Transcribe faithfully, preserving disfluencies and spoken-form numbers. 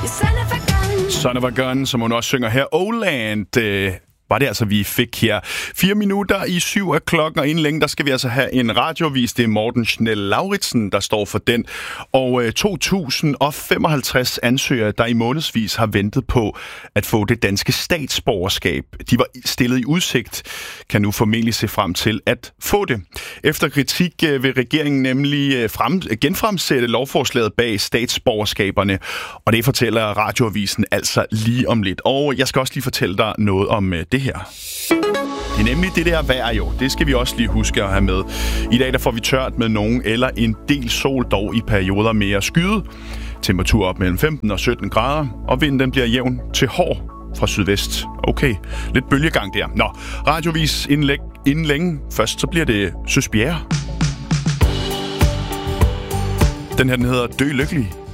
Son of a Gun, som hun også synger her. Oland, øh, var det altså, vi fik her. Fire minutter i syv af klokken, og inden længe, der skal vi altså have en radiovis. Det er Morten Schnell-Lauritsen, der står for den. Og øh, to tusind femoghalvtreds ansøgere, der i månedsvis har ventet på at få det danske statsborgerskab. De var stillet i udsigt, kan nu formentlig se frem til at få det. Efter kritik øh, vil regeringen nemlig øh, frem, genfremsætte lovforslaget bag statsborgerskaberne. Og det fortæller radioavisen altså lige om lidt. Og jeg skal også lige fortælle dig noget om øh, det her. Det er nemlig det der vejr jo. Det skal vi også lige huske at have med. I dag der får vi tørt med nogen eller en del sol, dog i perioder mere skyet. Temperatur op mellem femten og sytten grader, og vinden den bliver jævn til hård fra sydvest. Okay, lidt bølgegang der. Nå, radiovis inden, inden længe. Først så bliver det Søs Bjerre. Den her den hedder Dø Lykkelig.